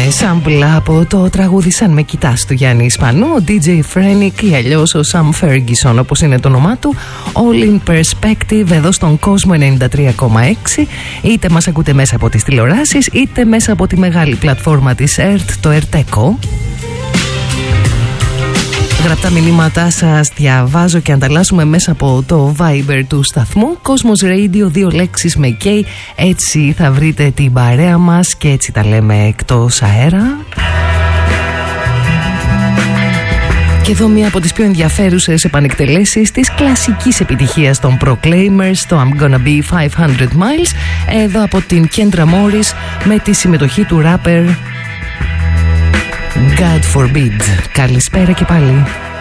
σάμπλα από το τραγούδι «Σαν με κοιτάς» του Γιάννη Ισπανού, ο DJ Frenic ή αλλιώς ο Sam Ferguson όπως είναι το όνομά του. All in Perspective εδώ στον κόσμο 93,6. Είτε μας ακούτε μέσα από τις τηλεοράσεις είτε μέσα από τη μεγάλη πλατφόρμα της ΕΡΤ, το ΕΡΤΕΚΟ. Γραπτά μηνύματά σας διαβάζω και ανταλλάσσουμε μέσα από το Viber του σταθμού. Κόσμος Radio, 2 λέξεις με K. Έτσι θα βρείτε την παρέα μας και έτσι τα λέμε εκτός αέρα. Και εδώ μία από τις πιο ενδιαφέρουσες επανεκτελέσεις της κλασικής επιτυχίας των Proclaimers, το I'm Gonna Be 500 Miles, εδώ από την Kendra Morris με τη συμμετοχή του rapper God Forbid. Καλησπέρα και πάλι.